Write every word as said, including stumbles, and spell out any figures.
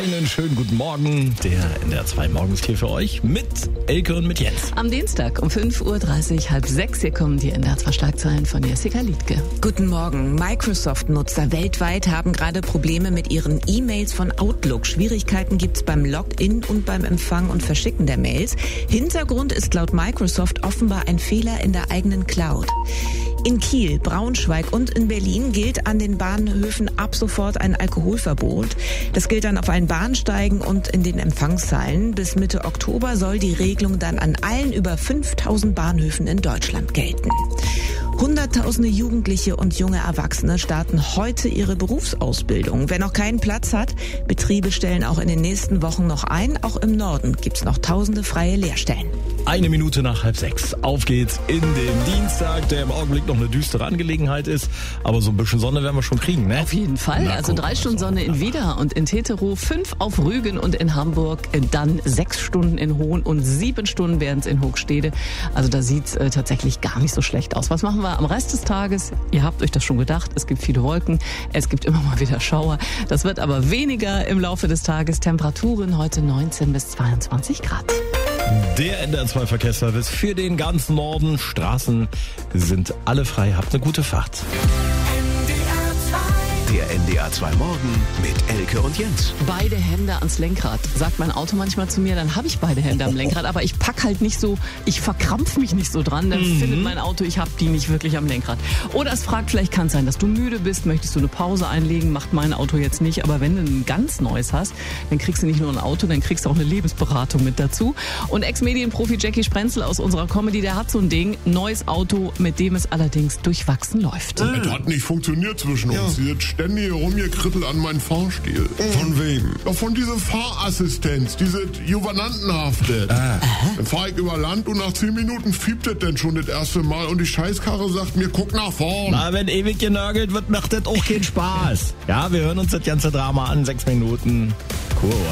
Einen schönen guten Morgen. Der N D R zwei Morgen ist hier für euch mit Elke und mit Jens. Am Dienstag um fünf Uhr dreißig, halb sechs, hier kommen die N D R zwei Schlagzeilen von Jessica Liedke. Guten Morgen. Microsoft-Nutzer weltweit haben gerade Probleme mit ihren E-Mails von Outlook. Schwierigkeiten gibt's beim Login und beim Empfang und Verschicken der Mails. Hintergrund ist laut Microsoft offenbar ein Fehler in der eigenen Cloud. In Kiel, Braunschweig und in Berlin gilt an den Bahnhöfen ab sofort ein Alkoholverbot. Das gilt dann auf allen Bahnsteigen und in den Empfangshallen. Bis Mitte Oktober soll die Regelung dann an allen über fünftausend Bahnhöfen in Deutschland gelten. Hunderttausende Jugendliche und junge Erwachsene starten heute ihre Berufsausbildung. Wer noch keinen Platz hat, Betriebe stellen auch in den nächsten Wochen noch ein. Auch im Norden gibt's noch tausende freie Lehrstellen. Eine Minute nach halb sechs. Auf geht's in den Dienstag, der im Augenblick noch eine düstere Angelegenheit ist. Aber so ein bisschen Sonne werden wir schon kriegen, ne? Auf jeden Fall. Na, also drei Stunden Sonne in Wieder und in Teterow, fünf auf Rügen und in Hamburg, dann sechs Stunden in Hohn und sieben Stunden wären es in Hochstede. Also da sieht's äh, tatsächlich gar nicht so schlecht aus. Was machen wir am Rest des Tages? Ihr habt euch das schon gedacht. Es gibt viele Wolken. Es gibt immer mal wieder Schauer. Das wird aber weniger im Laufe des Tages. Temperaturen heute neunzehn bis zweiundzwanzig Grad. Der N D R zwei Verkehrsservice für den ganzen Norden. Straßen sind alle frei. Habt eine gute Fahrt. Der N D R zwei Morgen mit Elke und Jens. Beide Hände ans Lenkrad, sagt mein Auto manchmal zu mir, dann habe ich beide Hände am Lenkrad, aber ich pack halt nicht so, ich verkrampf mich nicht so dran, dann mhm. findet mein Auto, ich habe die nicht wirklich am Lenkrad. Oder es fragt, vielleicht kann es sein, dass du müde bist, möchtest du eine Pause einlegen, macht mein Auto jetzt nicht, aber wenn du ein ganz neues hast, dann kriegst du nicht nur ein Auto, dann kriegst du auch eine Lebensberatung mit dazu. Und Ex-Medienprofi Jackie Sprenzel aus unserer Comedy, der hat so ein Ding, neues Auto, mit dem es allerdings durchwachsen läuft. Das hat nicht funktioniert zwischen uns. Sie hat ständig rumgekrittelt an meinen Fahrstil. Von wem? Ja, von dieser Fahrassistenz, diese Juvenantenhafte. Ah. Dann fahr ich über Land und nach zehn Minuten fiebt das denn schon das erste Mal und die Scheißkarre sagt mir, guck nach vorn. Na, wenn ewig genörgelt wird, macht das auch keinen Spaß. Ja, wir hören uns das ganze Drama an, sechs Minuten. Cool.